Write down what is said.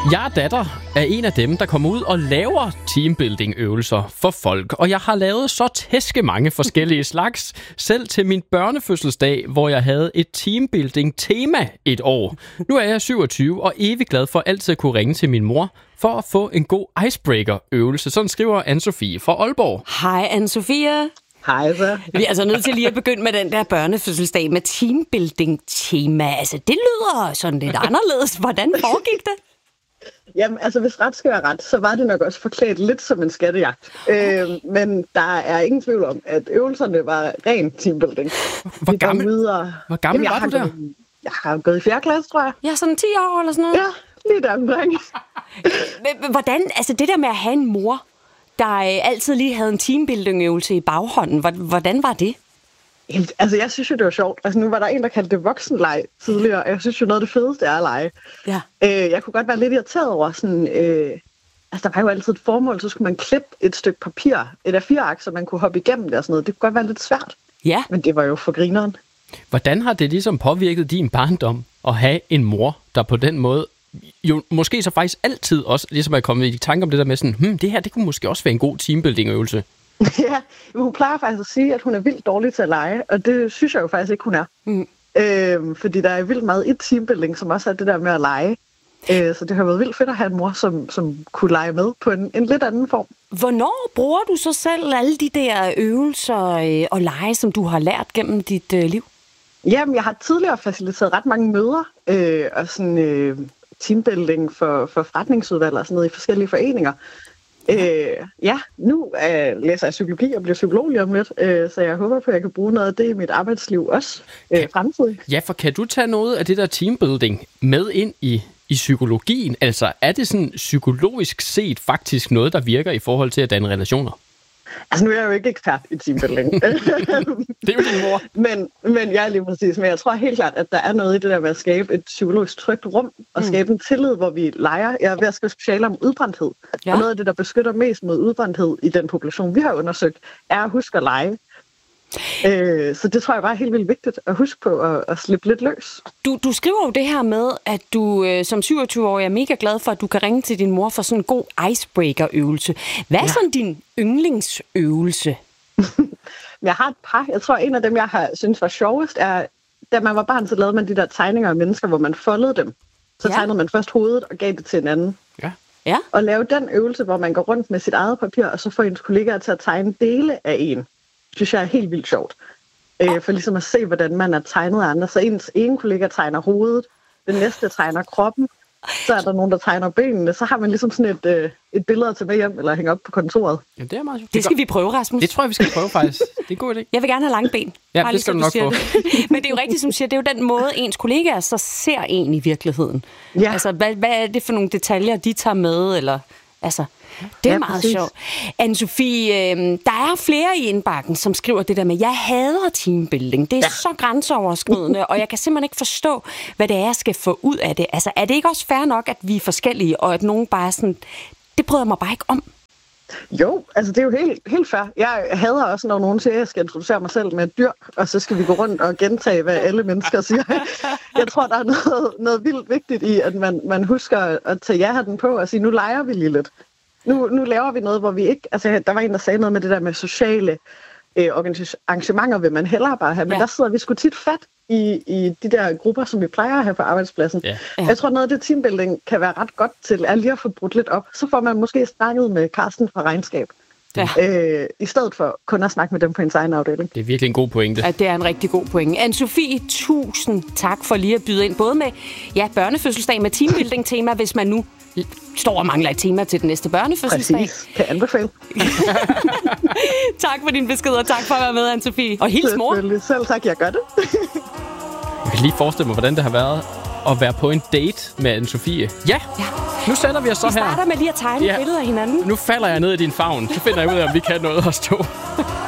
Jeg er datter af en af dem, der kommer ud og laver teambuilding-øvelser for folk. Og jeg har lavet så tæske mange forskellige slags, selv til min børnefødselsdag, hvor jeg havde et teambuilding-tema et år. Nu er jeg 27 og evig glad for altid at kunne ringe til min mor for at få en god icebreaker-øvelse. Sådan skriver Anne-Sophie fra Aalborg. Hej Anne-Sophie. Hej så. Vi er altså nødt til lige at begynde med den der børnefødselsdag med teambuilding-tema. Altså, det lyder sådan lidt anderledes. Hvordan foregik det? Jamen, altså hvis ret skal være ret, så var det nok også forklædt lidt som en skattejagt. Men der er ingen tvivl om, at øvelserne var ren teambuilding. Hvor gammel var du der? Jeg har gået i 4. klasse, tror jeg. Ja, sådan 10 år eller sådan noget. Ja, lige der omkring. Hvordan, altså det der med at have en mor, der altid lige havde en teambuilding-øvelse i baghånden, hvordan var det? Altså, jeg synes jo, det var sjovt. Altså, nu var der en, der kaldte det voksenleg tidligere, og jeg synes jo, noget af det fedeste er at lege. Ja. Jeg kunne godt være lidt irriteret over sådan... altså, der var jo altid et formål, så skulle man klippe et stykke papir, et A4-ark, så man kunne hoppe igennem det og sådan noget. Det kunne godt være lidt svært. Ja. Men det var jo for grineren. Hvordan har det ligesom påvirket din barndom at have en mor, der på den måde jo måske så faktisk altid også ligesom er kommet i tanke om det der med sådan, det her, det kunne måske også være en god teambuilding-øvelse? Ja, hun plejer faktisk at sige, at hun er vildt dårlig til at lege, og det synes jeg jo faktisk ikke, hun er. Fordi der er vildt meget i teambuilding, som også er det der med at lege. Så det har været vildt fedt at have en mor, som kunne lege med på en lidt anden form. Hvornår bruger du så selv alle de der øvelser og lege, som du har lært gennem dit liv? Jamen, jeg har tidligere faciliteret ret mange møder og sådan teambuilding for forretningsudvalg og sådan noget i forskellige foreninger. Nu læser jeg psykologi og bliver psykolog lige om lidt, så jeg håber på, at jeg kan bruge noget af det i mit arbejdsliv også fremtidigt. Ja, for kan du tage noget af det der teambuilding med ind i psykologien? Altså, er det sådan psykologisk set faktisk noget, der virker i forhold til at danne relationer? Altså, nu er jeg jo ikke ekspert i teambuilding. Det er jo din mor. Men jeg er lige præcis. Men jeg tror helt klart, at der er noget i det der med at skabe et psykologisk trygt rum, og skabe en tillid, hvor vi leger. Jeg er ved at skrive specialer om udbrændthed. Ja. Og noget af det, der beskytter mest mod udbrændthed i den population, vi har undersøgt, er at huske at lege. Så det tror jeg bare er helt vildt vigtigt at huske på at slippe lidt løs. Du skriver jo det her med, at du som 27-årig er mega glad for, at du kan ringe til din mor for sådan en god icebreaker-øvelse. Hvad er sådan din yndlingsøvelse? Jeg har et par. Jeg tror, en af dem, jeg har synes var sjovest, er, da man var barn, så lavede man de der tegninger af mennesker, hvor man foldede dem. Så tegnede man først hovedet og gav det til en anden. Ja. Og lave den øvelse, hvor man går rundt med sit eget papir, og så får ens kollegaer til at tegne dele af en. Synes jeg er helt vildt sjovt. For ligesom at se, hvordan man er tegnet af andre. Så ens ene kollega tegner hovedet, den næste tegner kroppen, så er der nogen, der tegner benene. Så har man ligesom sådan et billede at tage med hjem, eller hænge op på kontoret. Ja, det er meget sjovt. Det skal vi prøve, Rasmus. Det tror jeg, vi skal prøve faktisk. Det er en god idé. Jeg vil gerne have lange ben. Ja, det skal du nok få. Men det er jo rigtigt, som du siger, det er jo den måde, ens kollegaer så ser en i virkeligheden. Ja. Altså, hvad er det for nogle detaljer, de tager med, eller... Altså, det er meget sjovt. Anne-Sophie, der er flere i indbakken, som skriver det der med, jeg hader teambuilding. Det er så grænseoverskridende, og jeg kan simpelthen ikke forstå, hvad det er, jeg skal få ud af det. Altså, er det ikke også fair nok, at vi er forskellige, og at nogen bare sådan, det bryder mig bare ikke om? Jo, altså det er jo helt fair. Jeg hader også, når nogen siger, at jeg skal introducere mig selv med et dyr, og så skal vi gå rundt og gentage, hvad alle mennesker siger. Jeg tror, der er noget vildt vigtigt i, at man husker at tage ja-hatten på og sige, nu leger vi lige lidt. Nu laver vi noget, hvor vi ikke... Altså, der var en, der sagde noget med det der med sociale arrangementer, vil man hellere bare have. Men der sidder vi sgu tit fat i de der grupper, som vi plejer at have på arbejdspladsen. Ja. Jeg tror, noget af det teambuilding kan være ret godt til, er lige at få brudt lidt op. Så får man måske snakket med Carsten fra Regnskab. Ja. I stedet for kun at snakke med dem på ens egen afdeling. Det er virkelig en god pointe. Ja, det er en rigtig god pointe. Anne-Sophie, tusind tak for lige at byde ind. Både med børnefødselsdag med teambuilding-tema, hvis man nu står og mangler et tema til den næste børnefødselsdag. Præcis. Kan anbefale. Tak for din besked, og tak for at være med, Anne-Sophie. Og hils mor. Selv tak, jeg gør det. Jeg kan lige forestille mig, hvordan det har været at være på en date med Anne-Sophie. Ja. Nu sender vi os så her. Vi starter med lige at tegne billeder af hinanden. Nu falder jeg ned i din favn. Så finder jeg ud af, om vi kan noget at stå.